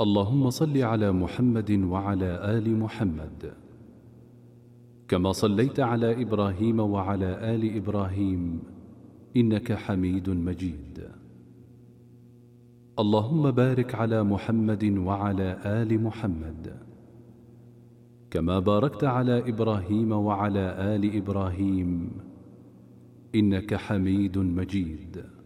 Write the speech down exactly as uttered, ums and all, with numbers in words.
اللهم صل على محمد وعلى آل محمد كما صليت على إبراهيم وعلى آل إبراهيم إنك حميد مجيد. اللهم بارك على محمد وعلى آل محمد كما باركت على إبراهيم وعلى آل إبراهيم إنك حميد مجيد.